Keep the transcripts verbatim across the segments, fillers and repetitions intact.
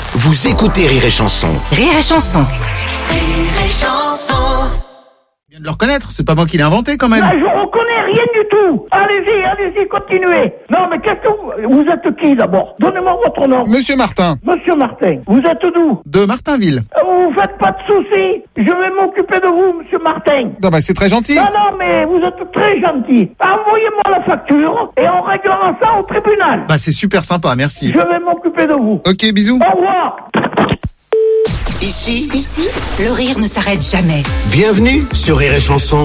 Vous écoutez Rire et Chanson. Rire et Chanson. Rire et Chanson. Je viens de le reconnaître, c'est pas moi qui l'ai inventé quand même. Là, je reconnais rien du tout. Allez-y, allez-y, continuez. Non, mais qu'est-ce que vous... Vous êtes qui, d'abord? Donnez-moi votre nom. Monsieur Martin, Monsieur Martin. Vous êtes d'où? de Martinville. Vous faites pas de soucis. Je vais m'occuper de vous, Monsieur Martin. Non bah c'est très gentil. Non, non, mais vous êtes très gentil. Envoyez-moi la facture et on réglera ça au tribunal. Bah c'est super sympa, merci. Je vais m'occuper de vous. Ok, bisous. Au revoir. Ici, Ici, le rire ne s'arrête jamais. bienvenue sur Rire et Chanson.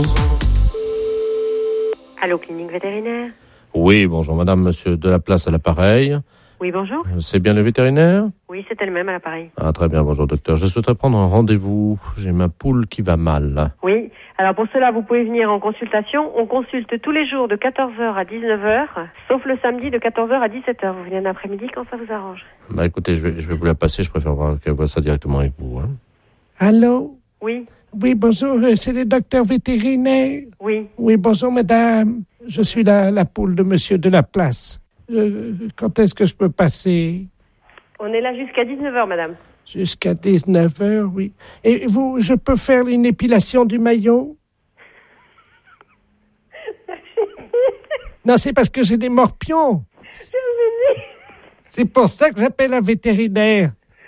Allô, clinique vétérinaire? Oui, bonjour madame, monsieur Delaplace à l'appareil. Oui, bonjour. C'est bien le vétérinaire? Oui, c'est elle-même à l'appareil. Ah, très bien, bonjour docteur. Je souhaiterais prendre un rendez-vous. J'ai ma poule qui va mal. Oui, alors pour cela, vous pouvez venir en consultation. On consulte tous les jours de quatorze heures à dix-neuf heures, sauf le samedi de quatorze heures à dix-sept heures. Vous venez en après-midi quand ça vous arrange. Bah écoutez, je vais, je vais vous la passer, je préfère voir, qu'elle voit ça directement avec vous. Hein. Allô? Oui, Oui, bonjour, euh, c'est le docteur vétérinaire. oui. Oui, bonjour, madame. Je suis la, la poule de monsieur Delaplace. Euh, quand est-ce que je peux passer? On est là jusqu'à dix-neuf heures, madame. Jusqu'à dix-neuf heures, oui. Et vous, je peux faire une épilation du maillot? Non, c'est parce que j'ai des morpions. C'est pour ça que j'appelle un vétérinaire.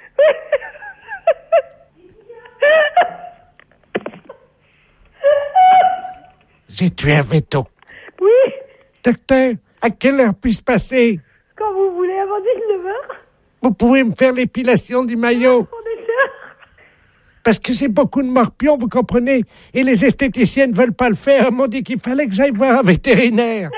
J'ai tué un véto. Oui, Docteur, à quelle heure puis-je passer? quand vous voulez, avant dix-neuf heures. Vous pouvez me faire l'épilation du maillot? On est là. Parce que j'ai beaucoup de morpions, vous comprenez? Et les esthéticiennes ne veulent pas le faire. Elles m'ont dit qu'il fallait que j'aille voir un vétérinaire.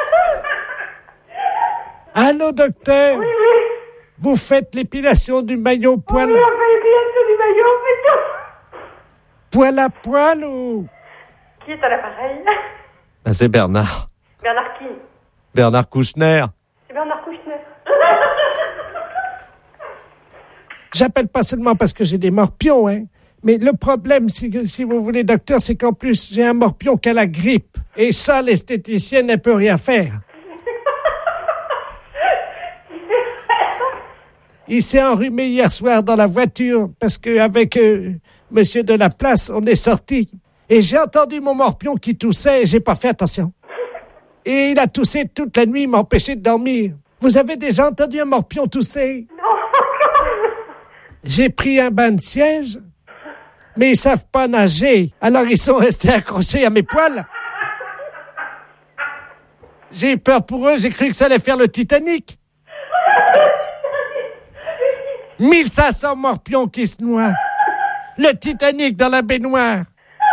Allô, docteur? Oui, oui. Vous faites l'épilation du maillot poil, Oui, on fait l'épilation du maillot, on fait tout. poil à poil ou... Qui est à l'appareil? Ah, c'est Bernard. Bernard qui? Bernard Kouchner. C'est Bernard Kouchner. J'appelle pas seulement parce que j'ai des morpions, hein. Mais le problème, c'est que, si vous voulez, docteur, c'est qu'en plus, j'ai un morpion qui a la grippe. Et ça, l'esthéticienne ne peut rien faire. Il s'est enrhumé hier soir dans la voiture parce qu'avec euh, monsieur Delaplace, on est sortis. Et j'ai entendu mon morpion qui toussait et j'ai pas fait attention. Et il a toussé toute la nuit, il m'a empêché de dormir. Vous avez déjà entendu un morpion tousser? J'ai pris un bain de siège, mais ils savent pas nager. Alors ils sont restés accrochés à mes poils. J'ai eu peur pour eux, j'ai cru que ça allait faire le Titanic. mille cinq cents morpions qui se noient. Le Titanic dans la baignoire.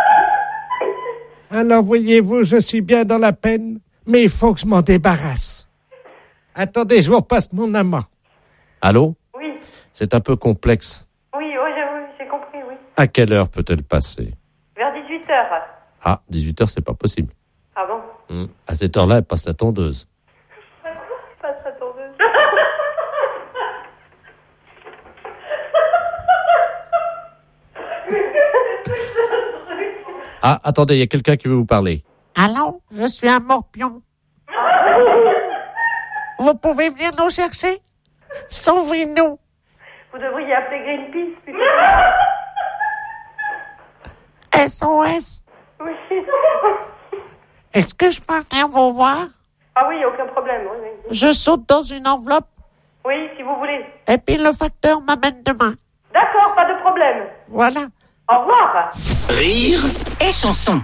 Alors, voyez-vous, je suis bien dans la peine, mais il faut que je m'en débarrasse. Attendez, je vous repasse mon amant. Allô? Oui, C'est un peu complexe. oui, oui, j'ai, oui, j'ai compris, oui. À quelle heure peut-elle passer? Vers dix-huit heures. Ah, dix-huit heures, c'est pas possible. Ah bon? Hum. À cette heure-là, elle passe la tondeuse. Passe la tondeuse. Ah, attendez, il y a quelqu'un qui veut vous parler. Allô, je suis un morpion. Vous pouvez venir nous chercher? Sauvez-nous. Vous devriez appeler Greenpeace plutôt. S O S. Oui. Est-ce que je peux venir vous voir? Ah oui, aucun problème. Oui, oui. Je saute dans une enveloppe Oui, si vous voulez. et puis le facteur m'amène demain. D'accord, pas de problème. Voilà. Au revoir. Rire Et Chanson.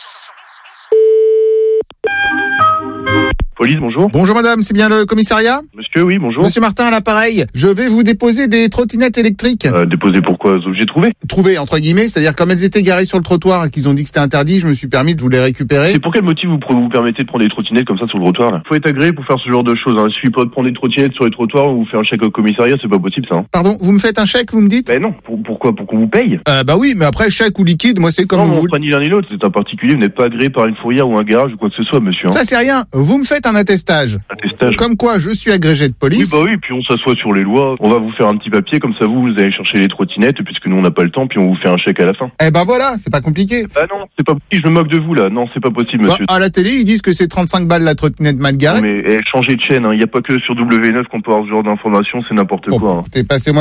Police, bonjour. Bonjour madame, c'est bien le commissariat? Monsieur, oui, bonjour. Monsieur Martin à l'appareil. Je vais vous déposer des trottinettes électriques. Euh, déposé pourquoi? Aux objets trouvés? Trouvées entre guillemets, c'est-à-dire comme elles étaient garées sur le trottoir et qu'ils ont dit que c'était interdit, je me suis permis de vous les récupérer. C'est pour quel motif vous pre- vous permettez de prendre des trottinettes comme ça sur le trottoir, là? Faut être agréé pour faire ce genre de choses, hein. Il suffit pas de prendre des trottinettes sur les trottoirs ou vous faire un chèque au commissariat, c'est pas possible, ça, hein. Pardon, vous me faites un chèque, vous me dites? Ben non. Pour, pourquoi? Pour qu'on vous paye? Euh, bah oui, mais après chèque ou liquide, moi c'est comme non, vous on voulez. pas ni l'un ni l'autre. C'est un particulier, vous n'êtes pas agréé par une fourrière ou un garage ou quoi que ce soit, monsieur, hein. Ça c'est rien, vous me faites un attestage. Attestage. Comme quoi je suis agrégé de Oui, police. bah oui, puis on s'assoit sur les lois. On va vous faire un petit papier, comme ça vous, vous allez chercher les trottinettes, puisque nous on n'a pas le temps, puis on vous fait un chèque à la fin. Eh ben voilà, c'est pas compliqué. Ah non, c'est pas possible, je me moque de vous là. Non, c'est pas possible, Bah, monsieur. à la télé, ils disent que c'est trente-cinq balles la trottinette mal garée. Non, mais eh, changez de chaîne, il hein. n'y a pas que sur W neuf qu'on peut avoir ce genre d'informations, c'est n'importe Bon, quoi, hein. écoutez, passez-moi